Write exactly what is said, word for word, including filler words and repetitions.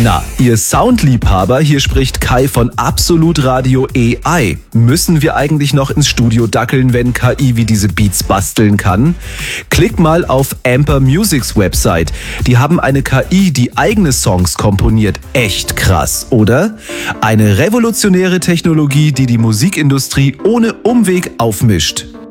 Na, ihr Soundliebhaber, hier spricht Kai von Absolut Radio A I. Müssen wir eigentlich noch ins Studio dackeln, wenn K I wie diese Beats basteln kann? Klick mal auf Amper Musics Website. Die haben eine K I, die eigene Songs komponiert. Echt krass, oder? Eine revolutionäre Technologie, die die Musikindustrie ohne Umweg aufmischt.